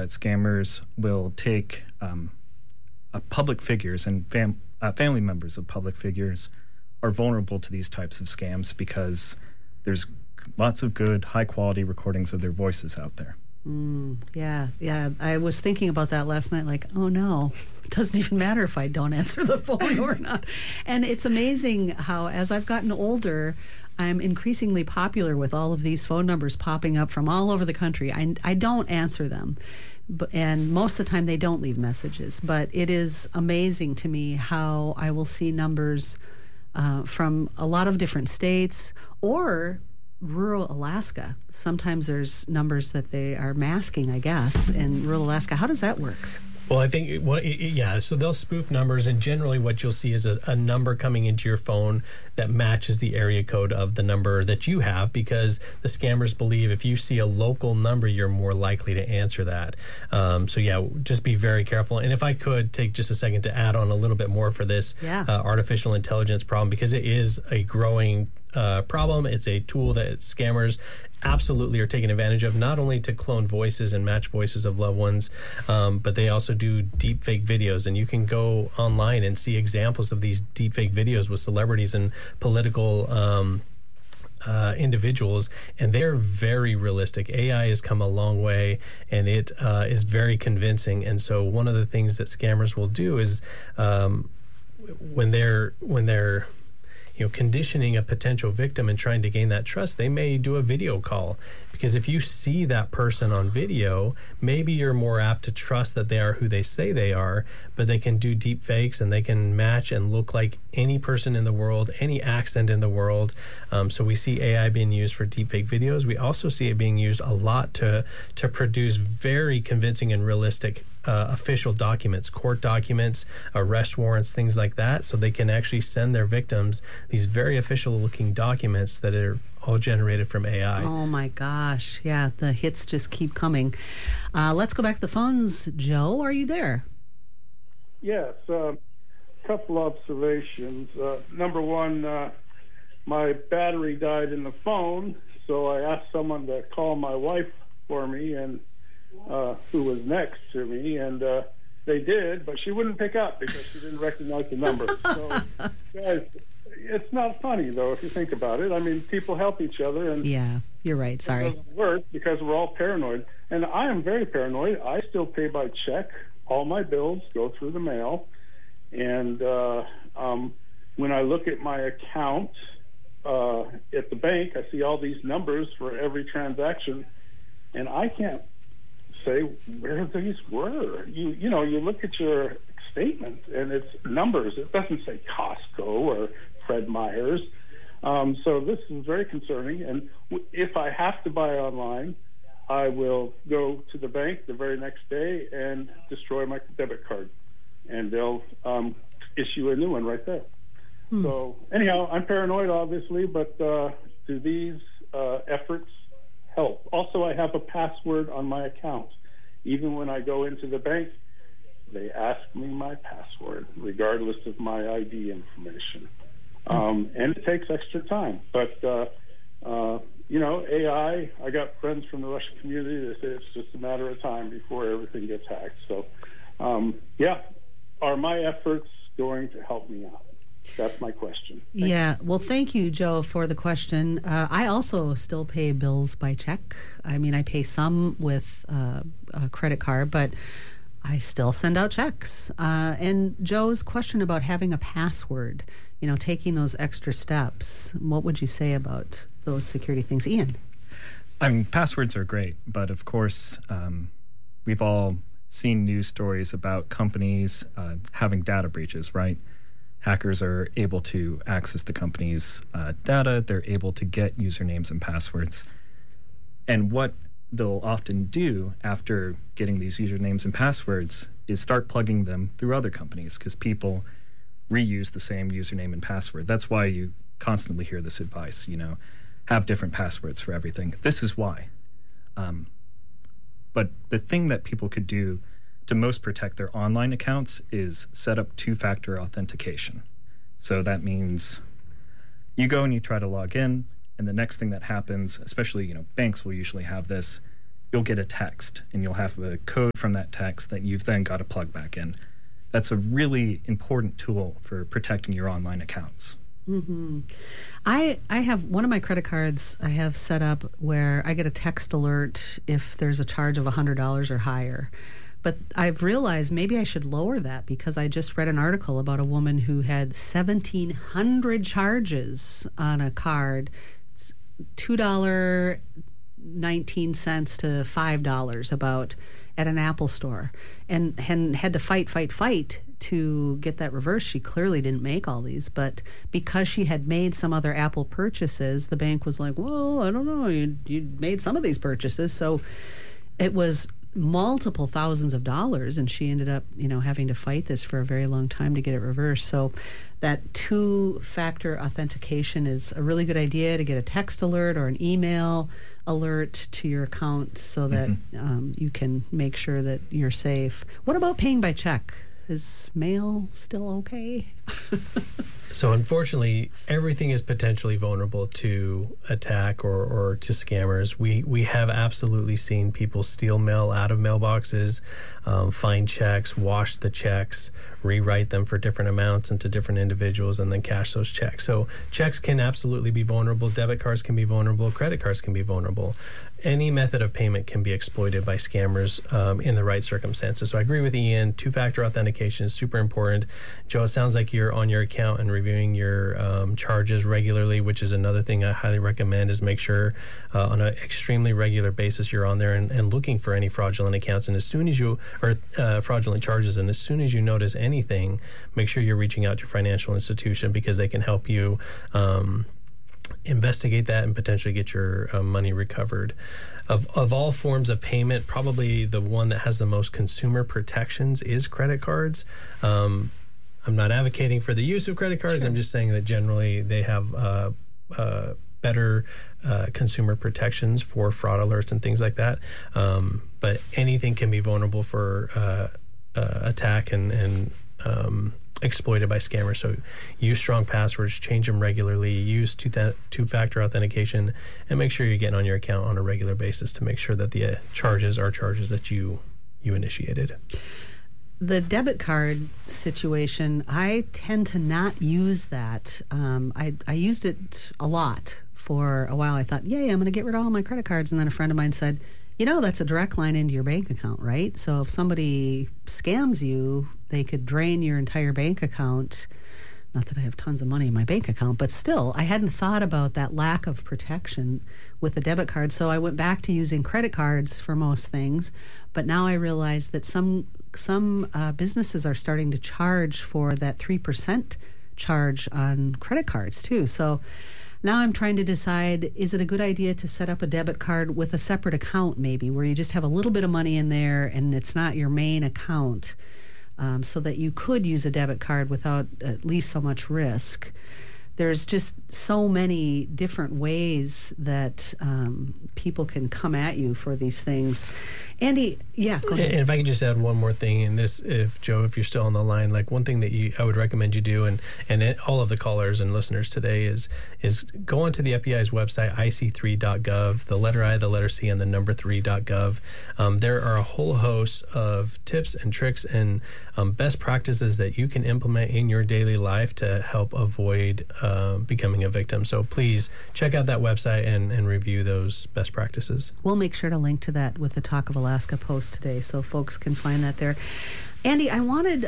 that scammers will take public figures and family members of public figures are vulnerable to these types of scams because there's lots of good, high-quality recordings of their voices out there. Yeah. I was thinking about that last night, like, oh no, it doesn't even matter if I don't answer the phone or not. And it's amazing how, as I've gotten older, I'm increasingly popular with all of these phone numbers popping up from all over the country. I don't answer them, and most of the time they don't leave messages. But it is amazing to me how I will see numbers from a lot of different states or rural Alaska. Sometimes there's numbers that they are masking, I guess, in rural Alaska. How does that work? Well, I think, so they'll spoof numbers, and generally what you'll see is a number coming into your phone that matches the area code of the number that you have, because the scammers believe if you see a local number, you're more likely to answer that. Just be very careful. And if I could take just a second to add on a little bit more for this artificial intelligence problem, because it is a growing problem. It's a tool that scammers absolutely are taking advantage of, not only to clone voices and match voices of loved ones, but they also do deep fake videos. And you can go online and see examples of these deep fake videos with celebrities and political individuals, and they're very realistic. AI has come a long way, and it is very convincing. And so one of the things that scammers will do is when they're conditioning a potential victim and trying to gain that trust, they may do a video call, because if you see that person on video, maybe you're more apt to trust that they are who they say they are. But they can do deep fakes, and they can match and look like any person in the world, any accent in the world. So we see AI being used for deep fake videos. We also see it being used a lot to produce very convincing and realistic official documents, court documents, arrest warrants, things like that. So they can actually send their victims these very official looking documents that are all generated from AI. Oh my gosh. Yeah, the hits just keep coming. Let's go back to the phones. Joe, are you there? Yes. Couple observations. Number one, my battery died in the phone, so I asked someone to call my wife for me, and who was next to me, and they did, but she wouldn't pick up because she didn't recognize the number. So, guys, it's not funny, though, if you think about it. I mean, people help each other. And yeah, you're right. Sorry. It doesn't work because we're all paranoid. And I am very paranoid. I still pay by check. All my bills go through the mail. And when I look at my account at the bank, I see all these numbers for every transaction, and I can't say where these were. You look at your statement, and it's numbers. It doesn't say Costco or Fred Meyer's. So this is very concerning. And if I have to buy online, I will go to the bank the very next day and destroy my debit card, and they'll issue a new one right there. So anyhow, I'm paranoid, obviously, but do these efforts help? Also, I have a password on my account. Even when I go into the bank, they ask me my password, regardless of my ID information. And it takes extra time. But, AI, I got friends from the Russian community that say it's just a matter of time before everything gets hacked. So, are my efforts going to help me out? That's my question. Yeah. Well, thank you, Joe, for the question. I also still pay bills by check. I mean, I pay some with a credit card, but I still send out checks. And Joe's question about having a password, taking those extra steps, what would you say about those security things? Ian? I mean, passwords are great, but of course, we've all seen news stories about companies having data breaches, right? Hackers are able to access the company's data. They're able to get usernames and passwords. And what they'll often do after getting these usernames and passwords is start plugging them through other companies, because people reuse the same username and password. That's why you constantly hear this advice, have different passwords for everything. This is why. But the thing that people could do to most protect their online accounts is set up two-factor authentication. So that means you go and you try to log in, and the next thing that happens, especially, banks will usually have this, you'll get a text, and you'll have a code from that text that you've then got to plug back in. That's a really important tool for protecting your online accounts. Mm-hmm. I have one of my credit cards I have set up where I get a text alert if there's a charge of $100 or higher. But I've realized maybe I should lower that, because I just read an article about a woman who had 1,700 charges on a card, $2.19 to $5 about at an Apple store, and had to fight to get that reversed. She clearly didn't make all these, but because she had made some other Apple purchases, the bank was like, well, I don't know, you made some of these purchases. So it was multiple thousands of dollars, and she ended up, having to fight this for a very long time to get it reversed. So that two-factor authentication is a really good idea, to get a text alert or an email alert to your account so that you can make sure that you're safe. What about paying by check? Is mail still okay? So unfortunately, everything is potentially vulnerable to attack or to scammers. We have absolutely seen people steal mail out of mailboxes, find checks, wash the checks, rewrite them for different amounts into different individuals, and then cash those checks. So checks can absolutely be vulnerable. Debit cards can be vulnerable. Credit cards can be vulnerable. Any method of payment can be exploited by scammers in the right circumstances. So I agree with Ian. Two-factor authentication is super important. Joe, it sounds like you're on your account and reviewing your charges regularly, which is another thing I highly recommend, is make sure on an extremely regular basis you're on there and looking for any fraudulent accounts. And as soon as you, or fraudulent charges, and as soon as you notice anything, make sure you're reaching out to your financial institution, because they can help you investigate that and potentially get your money recovered. Of all forms of payment, probably the one that has the most consumer protections is credit cards. I'm not advocating for the use of credit cards. Sure. I'm just saying that generally they have better consumer protections for fraud alerts and things like that. But anything can be vulnerable for attack and exploited by scammers. So use strong passwords, change them regularly, use two-factor authentication, and make sure you're getting on your account on a regular basis to make sure that the charges are charges that you initiated. The debit card situation, I tend to not use that. I used it a lot for a while. I thought, yay, I'm going to get rid of all my credit cards. And then a friend of mine said, that's a direct line into your bank account, right? So if somebody scams you, they could drain your entire bank account. Not that I have tons of money in my bank account, but still, I hadn't thought about that lack of protection with the debit card. So I went back to using credit cards for most things. But now I realize that some businesses are starting to charge for that 3% charge on credit cards too. So now I'm trying to decide, is it a good idea to set up a debit card with a separate account, maybe, where you just have a little bit of money in there and it's not your main account, so that you could use a debit card without at least so much risk. There's just so many different ways that people can come at you for these things. Andy, yeah, go ahead. And if I could just add one more thing in this, if you're still on the line, like one thing that I would recommend you do, and all of the callers and listeners today is go onto the FBI's website, ic3.gov, the letter I, the letter C, and the number 3.gov. There are a whole host of tips and tricks and best practices that you can implement in your daily life to help avoid becoming a victim. So please check out that website and review those best practices. We'll make sure to link to that with the Talk of Alaska post today, so folks can find that there. Andy, I wanted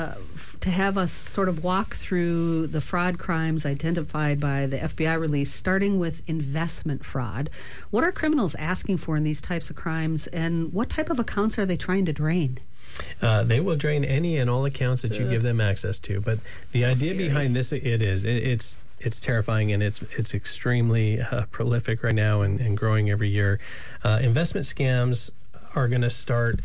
to have us sort of walk through the fraud crimes identified by the FBI release, starting with investment fraud. What are criminals asking for in these types of crimes, and what type of accounts are they trying to drain? They will drain any and all accounts that you give them access to. But the idea behind this, it's terrifying, and it's extremely prolific right now and growing every year. Investment scams are going to start.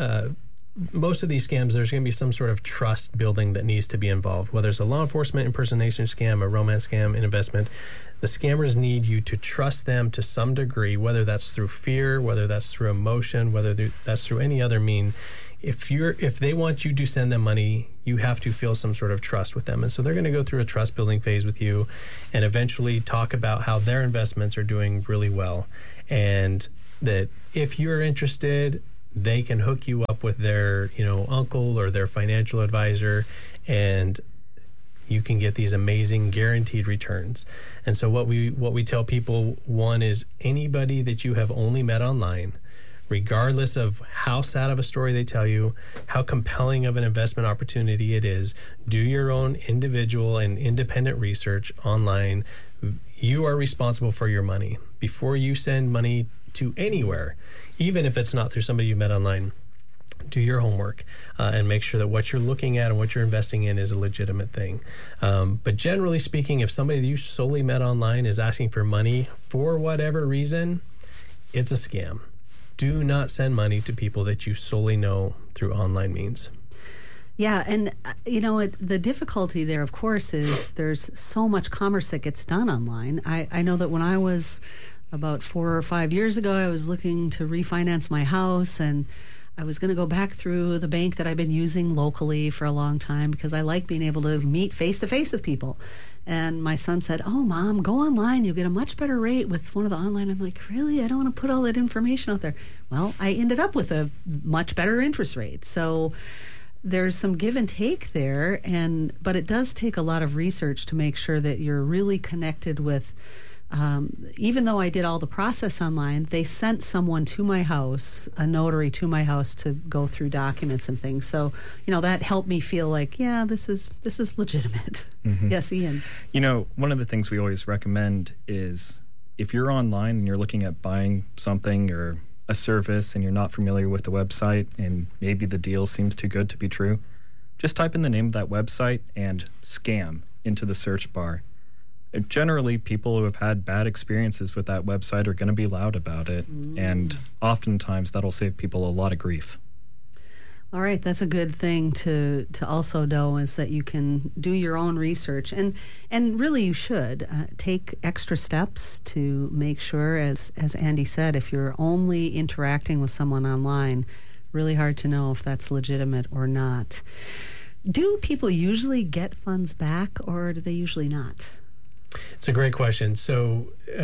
Most of these scams, there's going to be some sort of trust building that needs to be involved. Whether it's a law enforcement impersonation scam, a romance scam, an investment, the scammers need you to trust them to some degree, whether that's through fear, whether that's through emotion, whether that's through any other mean. If they want you to send them money, you have to feel some sort of trust with them. And so they're going to go through a trust building phase with you and eventually talk about how their investments are doing really well, and that if you're interested, they can hook you up with their, uncle or their financial advisor, and you can get these amazing guaranteed returns. And so what we tell people, one is anybody that you have only met online, regardless of how sad of a story they tell you, how compelling of an investment opportunity it is, do your own individual and independent research online. You are responsible for your money. Before you send money to anywhere, even if it's not through somebody you met online, do your homework and make sure that what you're looking at and what you're investing in is a legitimate thing. But generally speaking, if somebody that you solely met online is asking for money for whatever reason, it's a scam. Do not send money to people that you solely know through online means. Yeah, and the difficulty there, of course, is there's so much commerce that gets done online. I know that when I was about 4 or 5 years ago, I was looking to refinance my house, and I was going to go back through the bank that I've been using locally for a long time because I like being able to meet face-to-face with people. And my son said, "Oh, Mom, go online. You'll get a much better rate with one of the online." I'm like, "Really? I don't want to put all that information out there." Well, I ended up with a much better interest rate. So there's some give and take there, but it does take a lot of research to make sure that you're really connected with. Even though I did all the process online, they sent someone to my house, a notary to my house, to go through documents and things. So, that helped me feel like, yeah, this is legitimate. Mm-hmm. Yes, Ian. One of the things we always recommend is if you're online and you're looking at buying something or a service and you're not familiar with the website and maybe the deal seems too good to be true, just type in the name of that website and scam into the search bar. Generally, people who have had bad experiences with that website are going to be loud about it, and oftentimes that'll save people a lot of grief. All right, that's a good thing to also know, is that you can do your own research, and really you should take extra steps to make sure, as Andy said, if you're only interacting with someone online, really hard to know if that's legitimate or not. Do people usually get funds back, or do they usually not? It's a great question. So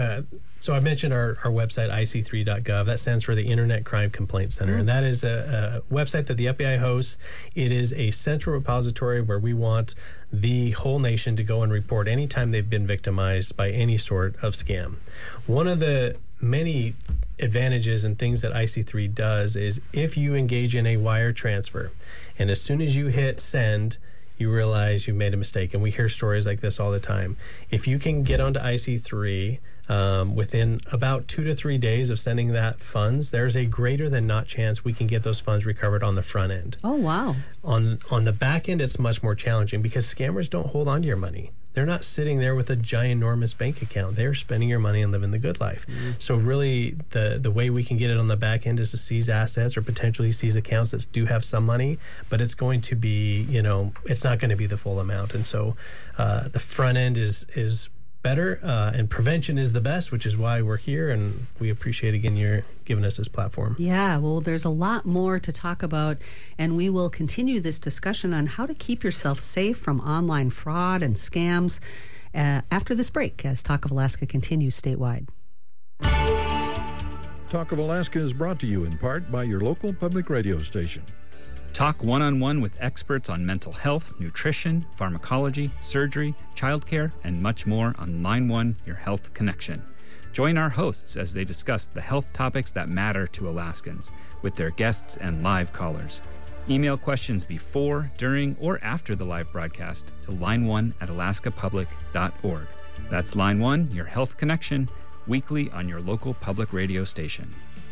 I mentioned our website, ic3.gov. That stands for the Internet Crime Complaint Center. And that is a website that the FBI hosts. It is a central repository where we want the whole nation to go and report anytime they've been victimized by any sort of scam. One of the many advantages and things that IC3 does is if you engage in a wire transfer, and as soon as you hit send, you realize you've made a mistake. And we hear stories like this all the time. If you can get onto IC3 within about 2 to 3 days of sending that funds, there's a greater than not chance we can get those funds recovered on the front end. Oh, wow. On the back end, it's much more challenging because scammers don't hold on to your money. They're not sitting there with a ginormous bank account. They're spending your money and living the good life. So really, the way we can get it on the back end is to seize assets or potentially seize accounts that do have some money, but it's going to be, it's not going to be the full amount. And so the front end is better, and prevention is the best, which is why we're here, and we appreciate, again, your giving us this platform. Yeah, well, there's a lot more to talk about, and we will continue this discussion on how to keep yourself safe from online fraud and scams after this break, as Talk of Alaska continues statewide. Talk of Alaska is brought to you in part by your local public radio station. Talk one-on-one with experts on mental health, nutrition, pharmacology, surgery, childcare, and much more on Line 1, Your Health Connection. Join our hosts as they discuss the health topics that matter to Alaskans with their guests and live callers. Email questions before, during, or after the live broadcast to line1@alaskapublic.org. That's Line 1, Your Health Connection, weekly on your local public radio station.